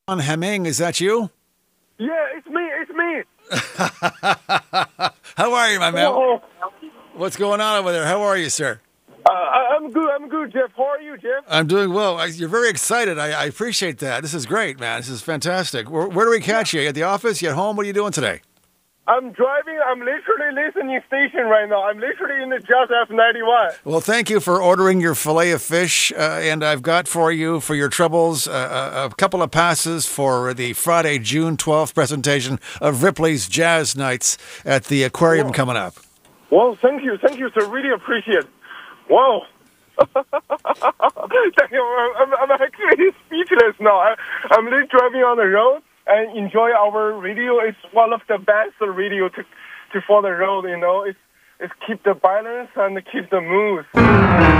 Heming, is that you? Yeah, it's me. It's me. How are you, my man? Oh, What's going on over there? How are you, sir? I'm good. I'm good, Jeff. How are you, Jeff? I'm doing well. You're very excited. I appreciate that. This is great, man. This is fantastic. Where do we catch you? At the office? You at home? What are you doing today? I'm driving. I'm literally listening station right now. I'm literally in the Jazz F91. Well, thank you for ordering your fillet of fish, and I've got for you, for your troubles, a couple of passes for the Friday, June 12th presentation of Ripley's Jazz Nights at the Aquarium coming up. Well, thank you. Thank you, sir. Really appreciate it. Wow. Thank you. I'm actually speechless now. I'm really driving on the road and enjoy our radio. It's one of the best radio to for the road, you know. It's keep the balance and keep the mood.